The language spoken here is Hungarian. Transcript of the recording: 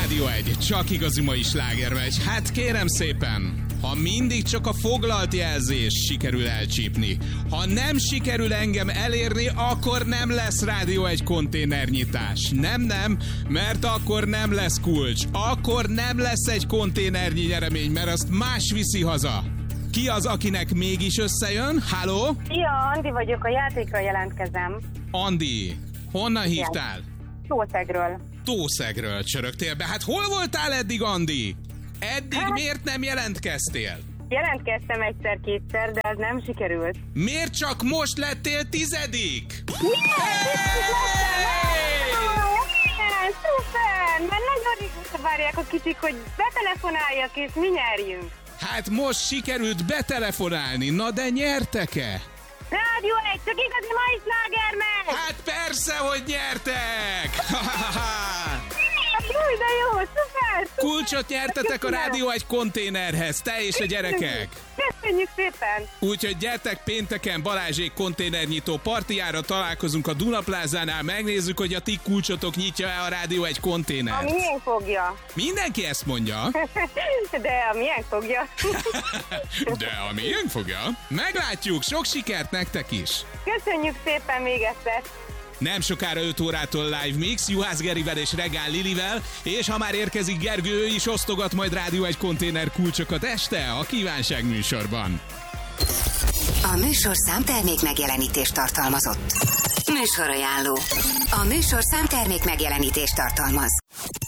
Rádió 1, csak igazi mai sláger megy. Hát kérem szépen, ha mindig csak a foglalt jelzés sikerül elcsípni, ha nem sikerül engem elérni, akkor nem lesz Rádió 1 konténernyitás. Nem, mert akkor nem lesz kulcs. Akkor nem lesz egy konténernyi nyeremény, mert azt más viszi haza. Ki az, akinek mégis összejön? Halló? Szia, Andi vagyok, a játékra jelentkezem. Andi, honnan hívtál? Tószegről. Tószegről csörögtél be. Hát hol voltál eddig, Andi? Eddig miért nem jelentkeztél? Jelentkeztem egyszer-kétszer, de ez nem sikerült. Miért csak most lettél 10? Hey! Szuper! Mert nagyon régóta várják a kicsik, hogy betelefonáljak és mi nyerjünk. Hát most sikerült betelefonálni, na de nyertek-e? Rádió 1, csak igazi mai sláger megy! Hát persze, hogy nyertek! Jó, de jó, szuper! Kulcsot nyertetek a Rádió 1 konténerhez, te és a gyerekek! Köszönjük szépen! Úgyhogy gyertek pénteken Balázsék konténernyitó partiára, találkozunk a Dunaplázánál, megnézzük, hogy a ti kulcsotok nyitja-e a Rádió 1 konténert. A miénk fogja. Mindenki ezt mondja. De a miénk fogja. De a miénk fogja. Meglátjuk, sok sikert nektek is! Köszönjük szépen még egyszer! Nem sokára 5 órától live mix, Juhász Gerivel és Regál Lilivel, és ha már érkezik Gergő, ő is osztogat majd Rádió 1 konténer kulcsokat este a Kívánság műsorban. A műsorszám termék megjelenítést tartalmazott. Műsorajánló. A műsorszám termék megjelenítést tartalmaz.